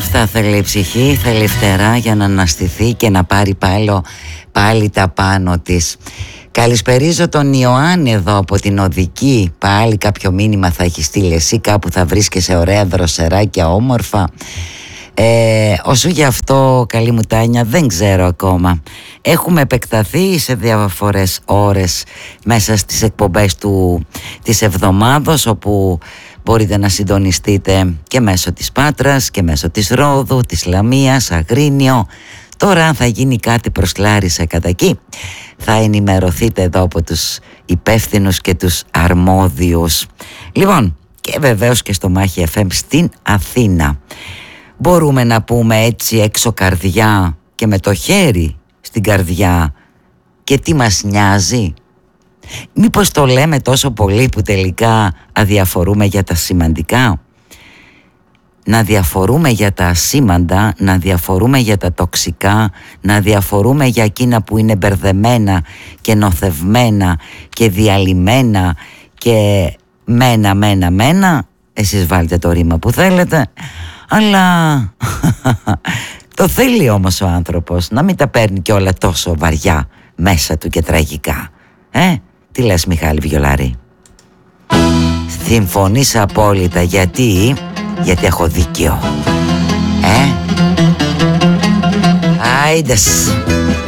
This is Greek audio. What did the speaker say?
Αυτά θέλει η ψυχή, θέλει φτερά για να αναστηθεί και να πάρει πάλι τα πάνω της. Καλησπερίζω τον Ιωάννη εδώ από την Οδική. Πάλι κάποιο μήνυμα θα έχει στείλει εσύ, κάπου θα βρίσκεσαι ωραία δροσεράκια όμορφα. Όσο γι' αυτό, καλή μου Τάνια, δεν ξέρω ακόμα. Έχουμε επεκταθεί σε διάφορες ώρες μέσα στις εκπομπές της εβδομάδος, όπου μπορείτε να συντονιστείτε και μέσω της Πάτρας και μέσω της Ρόδου, της Λαμίας, Αγρίνιο. Τώρα αν θα γίνει κάτι προς Λάρισα κατά εκεί, θα ενημερωθείτε εδώ από τους υπεύθυνους και τους αρμόδιους. Λοιπόν, και βεβαίως και στο Μάχη FM στην Αθήνα. Μπορούμε να πούμε έτσι έξω καρδιά και με το χέρι στην καρδιά, και τι μας νοιάζει? Μήπως το λέμε τόσο πολύ που τελικά αδιαφορούμε για τα σημαντικά? Να διαφορούμε για τα ασήμαντα, να διαφορούμε για τα τοξικά, να διαφορούμε για εκείνα που είναι μπερδεμένα και νοθευμένα και διαλυμένα και μένα. Εσείς βάλτε το ρήμα που θέλετε, αλλά το θέλει όμως ο άνθρωπος να μην τα παίρνει και όλα τόσο βαριά μέσα του και τραγικά. Τι λες, Μιχάλη Βιολάρη? Συμφωνείς απόλυτα? Γιατί έχω δίκιο. Άιντες.